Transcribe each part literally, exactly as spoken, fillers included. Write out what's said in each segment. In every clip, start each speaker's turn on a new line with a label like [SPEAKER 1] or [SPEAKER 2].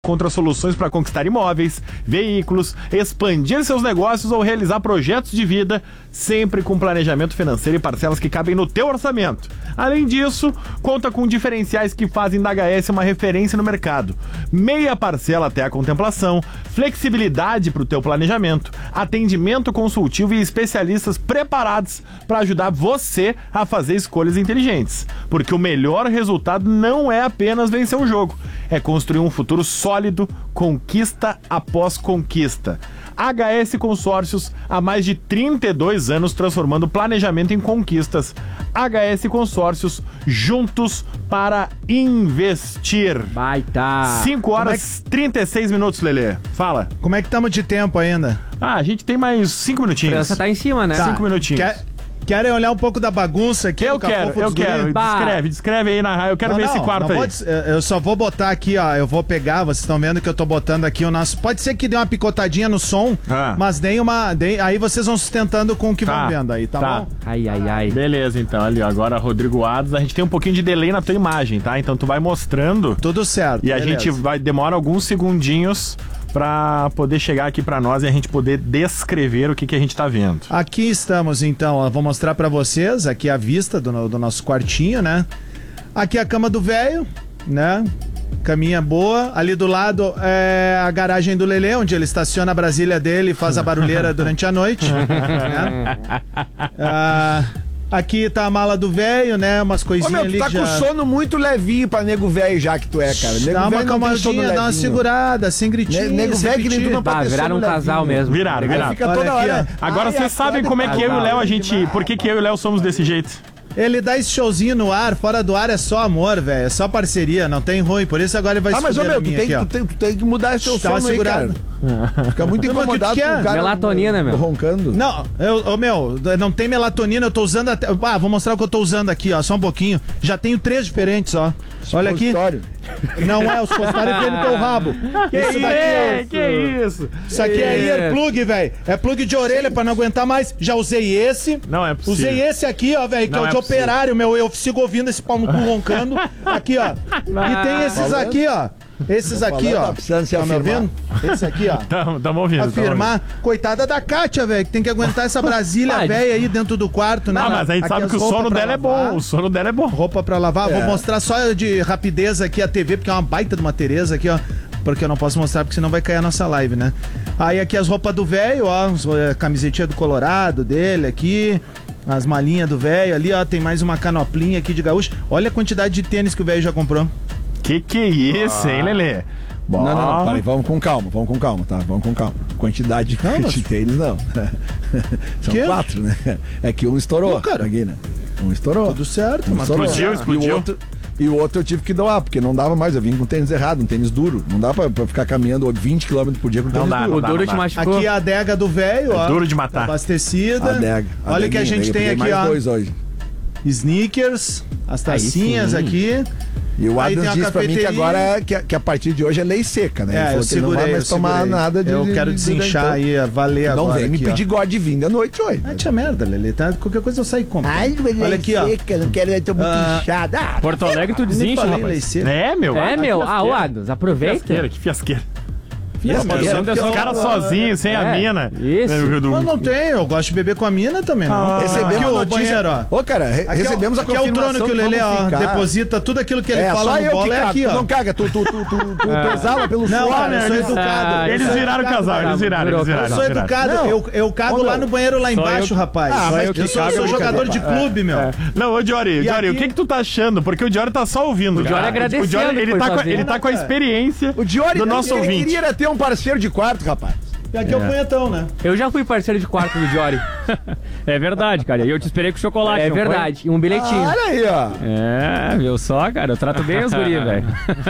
[SPEAKER 1] Contra soluções para conquistar imóveis, veículos, expandir seus negócios ou realizar projetos de vida, sempre com planejamento financeiro e parcelas que cabem no teu orçamento. Além disso, conta com diferenciais que fazem da H S uma referência no mercado. Meia parcela até a contemplação, flexibilidade para o teu planejamento, atendimento consultivo e especialistas preparados para ajudar você a fazer escolhas inteligentes. Porque o melhor resultado não é apenas vencer um jogo, é construir um futuro sólido, conquista após conquista. H S Consórcios, há mais de trinta e dois anos transformando planejamento em conquistas. H S Consórcios, juntos para investir.
[SPEAKER 2] Baita.
[SPEAKER 1] cinco horas e trinta e seis minutos, Lelê. Fala.
[SPEAKER 3] Como é que estamos de tempo ainda?
[SPEAKER 1] Ah, a gente tem mais cinco minutinhos.
[SPEAKER 2] França tá em cima, né?
[SPEAKER 1] Tá. Cinco minutinhos.
[SPEAKER 3] Quer, querem olhar um pouco da bagunça aqui?
[SPEAKER 1] Eu quero, eu quero.
[SPEAKER 2] Bah.
[SPEAKER 1] Descreve, descreve aí na raia. Eu quero
[SPEAKER 3] Não,
[SPEAKER 1] ver
[SPEAKER 3] não,
[SPEAKER 1] esse quarto
[SPEAKER 3] não
[SPEAKER 1] aí.
[SPEAKER 3] pode- eu só vou botar aqui, ó. Eu vou pegar, vocês estão vendo que eu tô botando aqui o nosso. Pode ser que dê uma picotadinha no som,
[SPEAKER 1] Ah.
[SPEAKER 3] mas dê uma. Dê, aí vocês vão sustentando com o que
[SPEAKER 1] Tá,
[SPEAKER 3] vão vendo aí, tá,
[SPEAKER 1] tá.
[SPEAKER 3] bom?
[SPEAKER 2] Ai, ai, ai.
[SPEAKER 1] Beleza, então. Ali, ó, agora Rodrigo Adams. A gente tem um pouquinho de delay na tua imagem, tá? Então tu vai mostrando
[SPEAKER 3] Tudo certo.
[SPEAKER 1] e a
[SPEAKER 3] beleza.
[SPEAKER 1] gente vai demora alguns segundinhos pra poder chegar aqui pra nós e a gente poder descrever o que, que a gente tá vendo.
[SPEAKER 3] Aqui estamos, então. Ó, vou mostrar pra vocês aqui a vista do, no- do nosso quartinho, né? Aqui a cama do velho, né? Caminha boa. Ali do lado é a garagem do Lelê, onde ele estaciona a Brasília dele e faz a barulheira durante a noite. Né? Ah, aqui tá a mala do velho, né? Umas
[SPEAKER 4] Ô,
[SPEAKER 3] coisinhas
[SPEAKER 4] meu, tu
[SPEAKER 3] ali
[SPEAKER 4] tá
[SPEAKER 3] que
[SPEAKER 4] com
[SPEAKER 3] já...
[SPEAKER 4] sono muito levinho pra nego velho já que tu é, cara. Nego
[SPEAKER 3] Dá uma
[SPEAKER 4] velho não tem sono
[SPEAKER 3] calmadinha, dá uma
[SPEAKER 4] levinho.
[SPEAKER 3] segurada, sem gritinho.
[SPEAKER 4] Ne- nego
[SPEAKER 3] sem
[SPEAKER 4] velho que nem tu
[SPEAKER 3] piti.
[SPEAKER 4] não pode
[SPEAKER 2] Bah,
[SPEAKER 4] ter
[SPEAKER 2] viraram um
[SPEAKER 4] sono
[SPEAKER 2] casal
[SPEAKER 4] levinho.
[SPEAKER 2] mesmo.
[SPEAKER 1] Viraram,
[SPEAKER 4] Aí
[SPEAKER 1] viraram.
[SPEAKER 4] fica
[SPEAKER 3] Olha
[SPEAKER 4] toda
[SPEAKER 3] aqui,
[SPEAKER 4] hora.
[SPEAKER 1] Agora
[SPEAKER 4] Ai,
[SPEAKER 1] vocês sabem
[SPEAKER 4] acorda
[SPEAKER 1] como é que eu e o Léo, a gente...
[SPEAKER 4] demais.
[SPEAKER 1] Por que que eu e o Léo somos desse jeito?
[SPEAKER 3] Ele dá esse showzinho no ar, fora do ar é só amor, velho. É só parceria, não tem ruim. Por isso agora ele vai
[SPEAKER 4] Ah,
[SPEAKER 3] se
[SPEAKER 4] mas ô
[SPEAKER 3] fuder
[SPEAKER 4] meu,
[SPEAKER 3] na
[SPEAKER 4] tu
[SPEAKER 3] minha
[SPEAKER 4] tem,
[SPEAKER 3] aqui, ó.
[SPEAKER 4] tu, tem, tu tem que mudar esse teu
[SPEAKER 3] Tá uma
[SPEAKER 4] sono aí, cara.
[SPEAKER 3] segurada.
[SPEAKER 4] Fica muito
[SPEAKER 3] Não, mas o que
[SPEAKER 4] incomodado
[SPEAKER 3] tu
[SPEAKER 4] com o
[SPEAKER 3] quer?
[SPEAKER 4] cara
[SPEAKER 2] Melatonina, meu.
[SPEAKER 4] roncando.
[SPEAKER 3] Não, eu, ô, meu, não tem melatonina, eu tô usando até. Ah, vou mostrar o que eu tô usando aqui, ó, só um pouquinho. Já tenho três diferentes, ó. Olha aqui.
[SPEAKER 4] Supositório.
[SPEAKER 3] Não é, os postários dele no teu rabo. Isso daqui é.
[SPEAKER 1] que isso?
[SPEAKER 3] Isso aqui é earplug, velho. É plug de orelha pra não aguentar mais. Já usei esse.
[SPEAKER 1] Não é possível.
[SPEAKER 3] Usei esse aqui, ó, velho, que
[SPEAKER 1] Não
[SPEAKER 3] é o
[SPEAKER 1] é
[SPEAKER 3] de
[SPEAKER 1] possível.
[SPEAKER 3] operário, meu. Eu sigo ouvindo esse pau no cu roncando. Aqui, ó. E tem esses
[SPEAKER 4] Falando?
[SPEAKER 3] aqui, ó. Esses aqui,
[SPEAKER 4] falando,
[SPEAKER 3] ó.
[SPEAKER 4] tá precisando se
[SPEAKER 3] Tá me
[SPEAKER 4] afirmar.
[SPEAKER 3] ouvindo? Esse aqui, ó.
[SPEAKER 1] Tamo, tamo ouvindo. tamo
[SPEAKER 3] Afirmar. Coitada da Kátia, velho, que tem que aguentar essa Brasília
[SPEAKER 2] Ah,
[SPEAKER 3] velha aí dentro do quarto, né?
[SPEAKER 1] ouvindo. Ah, mas a gente
[SPEAKER 3] Aqui
[SPEAKER 1] sabe
[SPEAKER 3] as
[SPEAKER 1] que o
[SPEAKER 3] roupas
[SPEAKER 1] sono
[SPEAKER 3] pra
[SPEAKER 1] dela é
[SPEAKER 3] lavar.
[SPEAKER 1] bom. O sono dela é bom.
[SPEAKER 3] Roupa pra lavar.
[SPEAKER 4] É.
[SPEAKER 3] Vou mostrar só de rapidez aqui a T V, porque é uma baita de uma Tereza aqui, ó. Porque eu não posso mostrar, porque senão vai cair a nossa live, né? Aí aqui as roupas do velho, ó. os- A camisetinha do Colorado dele aqui. As malinhas do velho ali, ó. Tem mais uma canoplinha aqui de gaúcho. Olha a quantidade de tênis que o velho já comprou.
[SPEAKER 1] Que que é isso, hein, Lelê? Bom,
[SPEAKER 4] Não, não, não, peraí, vamos com calma, vamos com calma, tá? Vamos com calma. Quantidade de,
[SPEAKER 3] Não, mas-
[SPEAKER 4] de tênis, não. São
[SPEAKER 3] Que?
[SPEAKER 4] quatro, né? É que um estourou,
[SPEAKER 3] Pô, cara.
[SPEAKER 4] aqui, né? Um estourou.
[SPEAKER 3] Tudo certo,
[SPEAKER 4] Um
[SPEAKER 3] mas
[SPEAKER 4] estourou.
[SPEAKER 1] explodiu,
[SPEAKER 4] E
[SPEAKER 1] explodiu.
[SPEAKER 4] o outro, e o outro eu tive que doar, porque não dava mais. Eu vim com tênis errado, um tênis duro. Não dá pra, pra ficar caminhando vinte quilômetros por dia com
[SPEAKER 1] Não
[SPEAKER 4] tênis
[SPEAKER 1] dá,
[SPEAKER 4] duro.
[SPEAKER 1] não
[SPEAKER 2] O
[SPEAKER 1] dá,
[SPEAKER 2] duro
[SPEAKER 1] não
[SPEAKER 2] te
[SPEAKER 1] dá.
[SPEAKER 2] machucou.
[SPEAKER 3] aqui a adega do velho, ó.
[SPEAKER 1] duro de matar.
[SPEAKER 3] Abastecida.
[SPEAKER 4] Adega.
[SPEAKER 3] Olha o que a
[SPEAKER 4] Adeguinha,
[SPEAKER 3] gente
[SPEAKER 4] daí eu
[SPEAKER 3] tem
[SPEAKER 4] peguei
[SPEAKER 3] aqui,
[SPEAKER 4] mais
[SPEAKER 3] ó.
[SPEAKER 4] dois hoje.
[SPEAKER 3] Sneakers, as tacinhas
[SPEAKER 2] sim.
[SPEAKER 3] aqui.
[SPEAKER 4] E o
[SPEAKER 3] Aí tem
[SPEAKER 4] Adams
[SPEAKER 3] a
[SPEAKER 4] disse pra mim que
[SPEAKER 3] cafeteria.
[SPEAKER 4] agora, que, que a partir de hoje é lei seca, né? Ele
[SPEAKER 3] É,
[SPEAKER 4] falou
[SPEAKER 3] eu
[SPEAKER 4] que ele não vai
[SPEAKER 3] segurei, eu
[SPEAKER 4] mais tomar
[SPEAKER 3] segurei.
[SPEAKER 4] nada de...
[SPEAKER 3] Eu
[SPEAKER 4] de-
[SPEAKER 3] quero
[SPEAKER 4] de-
[SPEAKER 3] desinchar
[SPEAKER 4] então.
[SPEAKER 3] aí, a valer
[SPEAKER 4] Não
[SPEAKER 3] agora
[SPEAKER 4] vem me
[SPEAKER 3] aqui, ó.
[SPEAKER 4] pedir God de vinho à noite hoje.
[SPEAKER 3] Ah, tia merda, Lelê, tá? Qualquer coisa eu saio com. Olha aqui, ó.
[SPEAKER 4] não quero, eu tô muito
[SPEAKER 3] Ah,
[SPEAKER 4] inchado. Ah,
[SPEAKER 2] Porto Alegre tu
[SPEAKER 3] Nem
[SPEAKER 2] desincha,
[SPEAKER 3] falei,
[SPEAKER 2] rapaz.
[SPEAKER 3] lei seca.
[SPEAKER 1] É, meu.
[SPEAKER 2] É,
[SPEAKER 1] Ah,
[SPEAKER 2] meu.
[SPEAKER 1] que
[SPEAKER 2] Ah,
[SPEAKER 1] fiasqueira.
[SPEAKER 2] o Adams,
[SPEAKER 1] Que
[SPEAKER 2] aproveita.
[SPEAKER 1] fiasqueira, que fiasqueira.
[SPEAKER 2] Fiasqueira.
[SPEAKER 3] mas eu-
[SPEAKER 1] Os caras sozinhos, sem a
[SPEAKER 2] É,
[SPEAKER 1] mina.
[SPEAKER 2] isso.
[SPEAKER 3] Mas não tem, eu gosto de beber com a mina também, não.
[SPEAKER 1] Ah,
[SPEAKER 4] recebemos
[SPEAKER 3] aqui
[SPEAKER 4] a
[SPEAKER 3] o
[SPEAKER 4] notícia.
[SPEAKER 3] banheiro, ó.
[SPEAKER 4] Ô, cara, re-
[SPEAKER 3] Aqui é o-
[SPEAKER 4] recebemos a
[SPEAKER 3] aqui é o
[SPEAKER 4] confirmação
[SPEAKER 3] trono que o Lelê,
[SPEAKER 4] vamos
[SPEAKER 3] ó,
[SPEAKER 4] ficar.
[SPEAKER 3] deposita tudo aquilo que ele
[SPEAKER 4] É,
[SPEAKER 3] fala
[SPEAKER 4] só
[SPEAKER 3] no
[SPEAKER 4] eu
[SPEAKER 3] bola,
[SPEAKER 4] que
[SPEAKER 3] é
[SPEAKER 4] cago.
[SPEAKER 3] aqui,
[SPEAKER 4] Tu
[SPEAKER 3] ó.
[SPEAKER 4] não caga, tu, tu, tu, tu, tu, tu exala pelo
[SPEAKER 3] Não,
[SPEAKER 4] suor,
[SPEAKER 3] cara,
[SPEAKER 4] né?
[SPEAKER 3] eu sou
[SPEAKER 4] Eles-
[SPEAKER 3] educado.
[SPEAKER 2] Ah,
[SPEAKER 1] Eles
[SPEAKER 2] isso é-
[SPEAKER 1] viraram casal, eles viraram, eles
[SPEAKER 2] Virou
[SPEAKER 1] viraram.
[SPEAKER 3] Eu sou
[SPEAKER 1] viraram.
[SPEAKER 3] educado,
[SPEAKER 4] Não.
[SPEAKER 3] eu, eu cago
[SPEAKER 4] Ô,
[SPEAKER 3] lá
[SPEAKER 4] meu.
[SPEAKER 3] no banheiro lá embaixo, rapaz.
[SPEAKER 4] Ah,
[SPEAKER 3] Só
[SPEAKER 4] mas
[SPEAKER 3] eu
[SPEAKER 4] que
[SPEAKER 3] eu sou,
[SPEAKER 4] cago,
[SPEAKER 3] sou
[SPEAKER 4] eu
[SPEAKER 3] jogador
[SPEAKER 4] cago.
[SPEAKER 3] de clube, meu.
[SPEAKER 1] Não, ô Diori,
[SPEAKER 3] E
[SPEAKER 1] Diori,
[SPEAKER 3] aqui-
[SPEAKER 1] o que que tu tá achando? Porque o Diori tá só ouvindo.
[SPEAKER 2] O Diori
[SPEAKER 1] cara.
[SPEAKER 2] agradecendo
[SPEAKER 1] O Diori, ele
[SPEAKER 2] que
[SPEAKER 1] tá,
[SPEAKER 2] foi
[SPEAKER 1] com,
[SPEAKER 2] fazer.
[SPEAKER 1] ele tá com a experiência
[SPEAKER 4] O Diori,
[SPEAKER 1] do nosso
[SPEAKER 4] ele
[SPEAKER 1] ouvinte.
[SPEAKER 4] queria era ter um parceiro de quarto, rapaz.
[SPEAKER 3] E aqui é o punhetão, né?
[SPEAKER 2] Eu já fui parceiro de quarto do Diori.
[SPEAKER 5] É verdade, cara. E eu te esperei com chocolate.
[SPEAKER 2] É
[SPEAKER 5] não foi?
[SPEAKER 2] verdade. E um bilhetinho.
[SPEAKER 4] Olha aí, ó.
[SPEAKER 5] É, viu só, cara? Eu trato bem os guri, velho.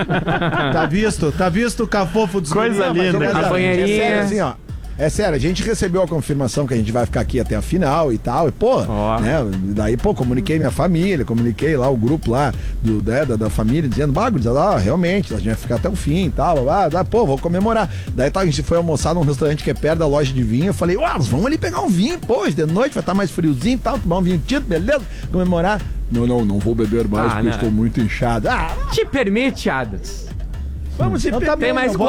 [SPEAKER 3] Tá visto? Tá visto o cafofo dos
[SPEAKER 1] Coisa
[SPEAKER 3] guris?
[SPEAKER 1] linda.
[SPEAKER 4] Mas,
[SPEAKER 2] A
[SPEAKER 4] ó,
[SPEAKER 2] banheirinha.
[SPEAKER 4] É sério, assim, ó. É sério, a gente recebeu a confirmação que a gente vai ficar aqui até a final e tal. E, pô,
[SPEAKER 5] Ó.
[SPEAKER 4] né? Daí, pô, comuniquei minha família, comuniquei lá o grupo lá do, né, da, da família, dizendo, bagulho, dizendo, ah, realmente, a gente vai ficar até o fim e tal. Ah, ah, pô, vou comemorar. Daí tá, a gente foi almoçar num restaurante que é perto da loja de vinho. Eu falei, uau, vamos ali pegar um vinho, pô, de noite vai estar mais friozinho e tal, tomar um vinho tinto, beleza? Comemorar. Não, não, não vou beber mais
[SPEAKER 2] Ah,
[SPEAKER 4] porque
[SPEAKER 2] não.
[SPEAKER 4] estou muito inchado. Ah,
[SPEAKER 2] Te permite, Adams.
[SPEAKER 4] vamos se
[SPEAKER 3] Não, tá
[SPEAKER 2] Tem
[SPEAKER 3] bem,
[SPEAKER 2] mais
[SPEAKER 3] não, bota